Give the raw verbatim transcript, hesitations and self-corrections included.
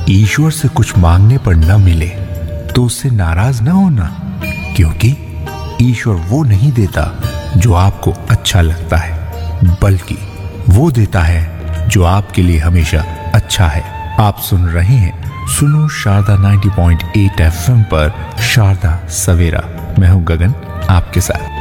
ईश्वर से कुछ मांगने पर न मिले तो उससे नाराज ना होना, क्योंकि ईश्वर वो नहीं देता जो आपको अच्छा लगता है, बल्कि वो देता है जो आपके लिए हमेशा अच्छा है। आप सुन रहे हैं सुनो शारदा नब्बे पॉइंट आठ एफएम पर शारदा सवेरा। मैं हूं गगन आपके साथ।